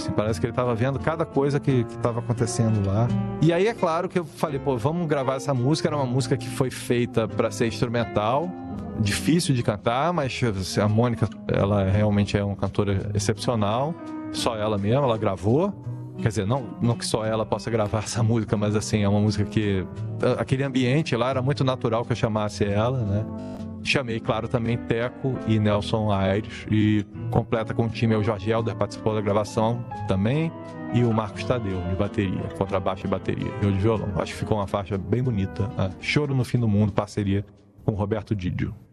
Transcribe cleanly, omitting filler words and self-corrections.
assim, parece que ele estava vendo cada coisa que estava acontecendo lá. E aí é claro que eu falei, pô, vamos gravar essa música. Era uma música que foi feita para ser instrumental, difícil de cantar, mas a Mônica, ela realmente é uma cantora excepcional, só ela mesma, ela gravou. Quer dizer, não que só ela possa gravar essa música, mas assim, é uma música que... Aquele ambiente lá era muito natural que eu chamasse ela, né? Chamei, claro, também Teco e Nelson Aires, e completa com o time, o Jorge Helder participou da gravação também, e o Marcos Tadeu, de bateria, contrabaixo e bateria, e eu de violão. Acho que ficou uma faixa bem bonita, né? Choro no Fim do Mundo, parceria com o Roberto Didio.